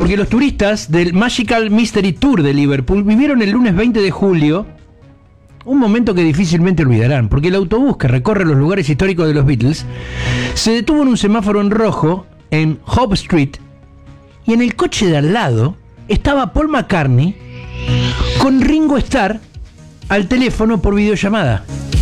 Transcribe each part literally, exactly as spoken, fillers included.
Porque los turistas del Magical Mystery Tour de Liverpool vivieron el lunes veinte de julio un momento que difícilmente olvidarán, porque el autobús que recorre los lugares históricos de los Beatles se detuvo en un semáforo en rojo en Hope Street, y en el coche de al lado estaba Paul McCartney con Ringo Starr al teléfono por videollamada.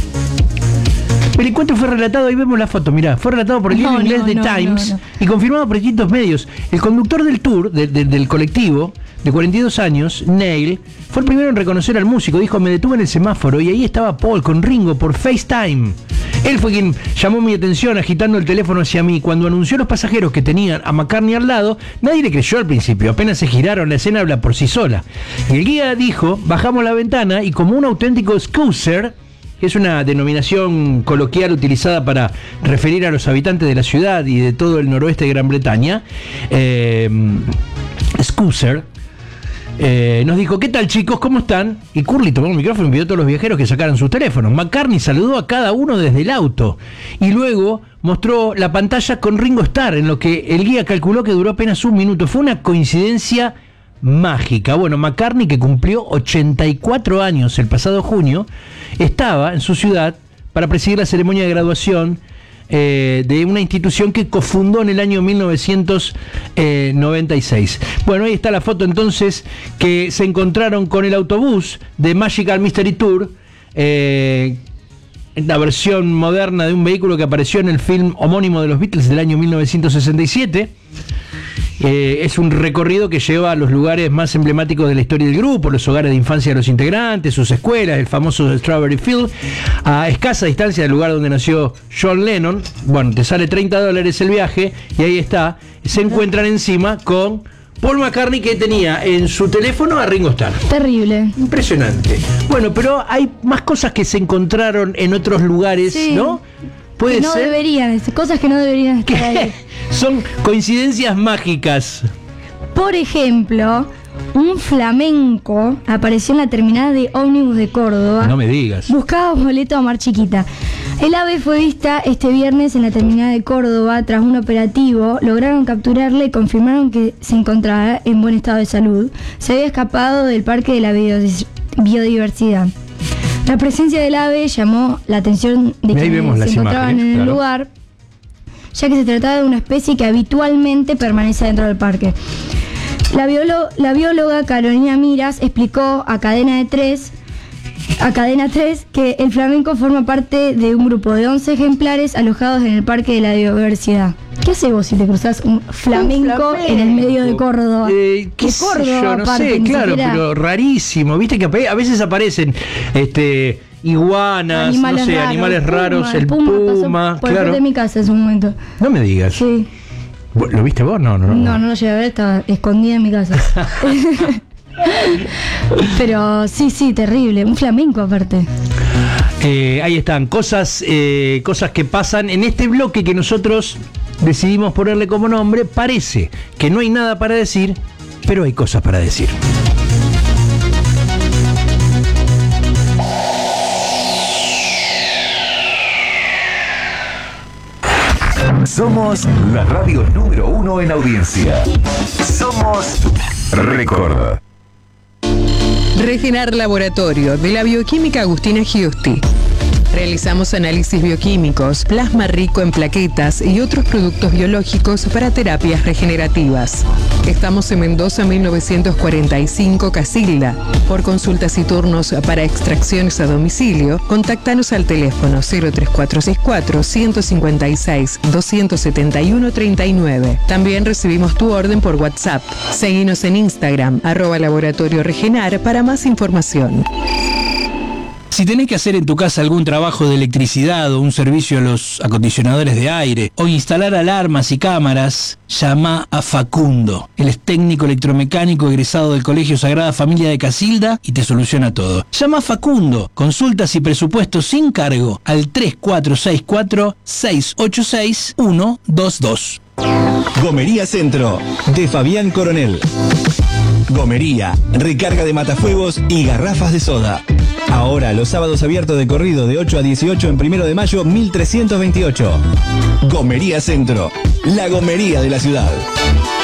El encuentro fue relatado, ahí vemos la foto, mirá, fue relatado por el diario no, inglés no, The no, Times no, no. y confirmado por distintos medios. El conductor del tour, de, de, del colectivo, de cuarenta y dos años, Neil, fue el primero en reconocer al músico. Dijo, me detuve en el semáforo y ahí estaba Paul con Ringo por FaceTime. Él fue quien llamó mi atención agitando el teléfono hacia mí. Cuando anunció a los pasajeros que tenían a McCartney al lado, nadie le creyó al principio. Apenas se giraron, la escena habla por sí sola. Y el guía dijo, bajamos la ventana y como un auténtico scooser, que es una denominación coloquial utilizada para referir a los habitantes de la ciudad y de todo el noroeste de Gran Bretaña, eh, scooser, eh, nos dijo, ¿qué tal chicos? ¿Cómo están? Y Curly tomó el micrófono y pidió a todos los viajeros que sacaran sus teléfonos. McCartney saludó a cada uno desde el auto y luego mostró la pantalla con Ringo Starr, en lo que el guía calculó que duró apenas un minuto. Fue una coincidencia mágica. Bueno, McCartney, que cumplió ochenta y cuatro años el pasado junio, estaba en su ciudad para presidir la ceremonia de graduación eh, de una institución que cofundó en el año mil novecientos noventa y seis. Bueno, ahí está la foto entonces que se encontraron con el autobús de Magical Mystery Tour, eh, la versión moderna de un vehículo que apareció en el film homónimo de los Beatles del año mil novecientos sesenta y siete. Eh, es un recorrido que lleva a los lugares más emblemáticos de la historia del grupo, los hogares de infancia de los integrantes, sus escuelas, el famoso Strawberry Field, a escasa distancia del lugar donde nació John Lennon. Bueno, te sale treinta dólares el viaje y ahí está, se encuentran encima con Paul McCartney, que tenía en su teléfono a Ringo Starr. Terrible. Impresionante. Bueno, pero hay más cosas que se encontraron en otros lugares, sí, ¿no? Puede que no ser. deberían, cosas que no deberían estar ahí. Son coincidencias mágicas. Por ejemplo, un flamenco apareció en la terminal de ómnibus de Córdoba. No me digas. Buscaba boleto a Mar Chiquita. El ave fue vista este viernes en la terminal de Córdoba. Tras un operativo, lograron capturarla y confirmaron que se encontraba en buen estado de salud. Se había escapado del Parque de la Biodiversidad. La presencia del ave llamó la atención de Ahí vemos quienes las se encontraban imágenes, en el claro. lugar, ya que se trataba de una especie que habitualmente permanece dentro del parque. La, biolo- la bióloga Carolina Miras explicó a Cadena de tres, a Cadena tres que el flamenco forma parte de un grupo de once ejemplares alojados en el Parque de la Biodiversidad. ¿Qué haces vos si te cruzás un flamenco, Un flamenco en el medio de Córdoba? Eh, ¿Qué de sé Córdoba, yo? No aparte, sé, ni claro, siquiera pero rarísimo. Viste que a veces aparecen este iguanas, animales no sé, raros, animales raros, el puma, puma, pasó por el claro. frente de mi casa en su momento. No me digas. Sí. ¿Lo viste vos? No, no, no. No, no lo llegué a ver, estaba escondida en mi casa. Pero sí, sí, terrible. Un flamenco aparte. Eh, ahí están, cosas, eh, cosas que pasan en este bloque que nosotros decidimos ponerle como nombre. Parece que no hay nada para decir, pero hay cosas para decir. Somos la radio número uno en audiencia. Somos Record. Regenar Laboratorio de la Bioquímica Agustina Giusti. Realizamos análisis bioquímicos, plasma rico en plaquetas y otros productos biológicos para terapias regenerativas. Estamos en Mendoza mil novecientos cuarenta y cinco, Casilda. Por consultas y turnos para extracciones a domicilio, contáctanos al teléfono cero tres cuatro seis cuatro, uno cinco seis, dos siete uno, tres nueve. También recibimos tu orden por WhatsApp. Seguinos en Instagram, arroba Laboratorio Regenar, para más información. Si tenés que hacer en tu casa algún trabajo de electricidad o un servicio a los acondicionadores de aire o instalar alarmas y cámaras, llama a Facundo. Él es técnico electromecánico egresado del Colegio Sagrada Familia de Casilda y te soluciona todo. Llama a Facundo. Consultas y presupuestos sin cargo al tres cuatro seis cuatro, seis ocho seis, uno dos dos. Gomería Centro, de Fabián Coronel. Gomería, recarga de matafuegos y garrafas de soda. Ahora los sábados abiertos de corrido de ocho a dieciocho en Primero de Mayo mil trescientos veintiocho. Gomería Centro, la gomería de la ciudad.